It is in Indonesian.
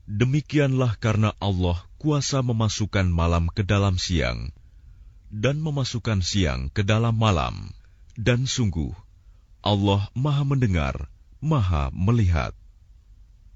Demikianlah karena Allah kuasa memasukkan malam ke dalam siang dan memasukkan siang ke dalam malam. Dan sungguh, Allah Maha mendengar, Maha melihat.